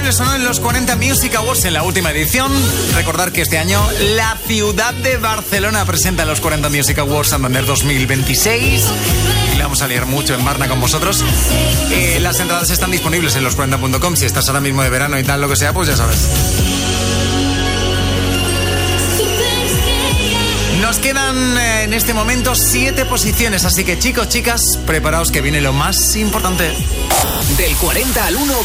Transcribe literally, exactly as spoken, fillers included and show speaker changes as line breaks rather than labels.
disponibles o no en los cuarenta Music Awards en la última edición. Recordar que este año la ciudad de Barcelona presenta los cuarenta Music Awards Santander dos mil veintiséis. Y le vamos a liar mucho en Barna con vosotros. Eh, las entradas están disponibles en los cuarenta punto com. Si estás ahora mismo de verano y tal, lo que sea, pues ya sabes. Nos quedan eh, en este momento siete posiciones, así que chicos, chicas, preparaos que viene lo más importante.
Del cuarenta al uno,